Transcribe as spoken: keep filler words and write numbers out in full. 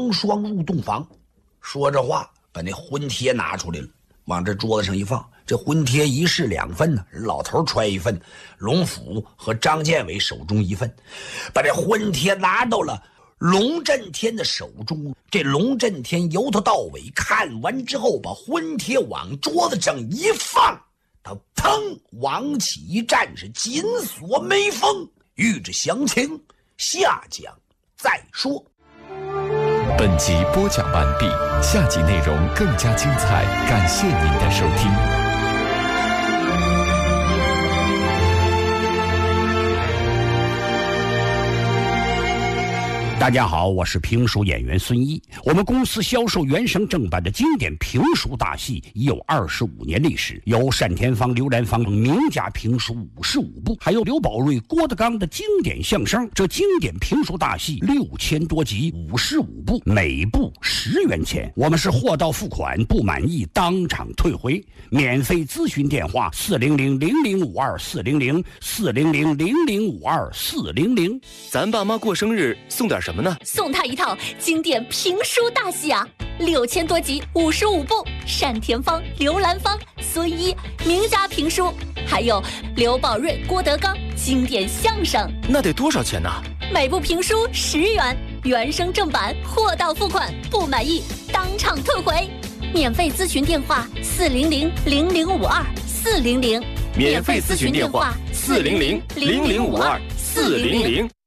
双双入洞房。说着话，把那婚帖拿出来了，往这桌子上一放。这婚帖一式两份呢，老头揣一份，龙府和张建伟手中一份，把这婚帖拿到了龙震天的手中。这龙震天由头到尾看完之后，把婚帖往桌子上一放，他砰往起一站，是紧锁眉峰。欲知详情，下讲再说。 本集播讲完毕，下集内容更加精彩，感谢您的收听。 大家好，我是评书演员孙一。我们公司销售原声正版的经典评书大戏已有二十五年历史，有单田芳、刘兰芳名家评书五十五部，还有刘宝瑞、郭德纲的经典相声。这经典评书大戏六千多集，五十五部，每部十元钱。我们是货到付款，不满意当场退回。免费咨询电话：四零零零零五二四零零四零零零零五二四零零。 咱爸妈过生日送点什么呢？ 送他一套经典评书大戏啊，六千多集，五十五部，单田芳、刘兰芳、孙一名家评书，还有刘宝瑞、郭德纲经典相声。 那得多少钱呢？ 每部评书十元，原声正版，货到付款，不满意当场退回。免费咨询电话：四零零零零五二四零零。 免费咨询电话：四零零零零五二四零零。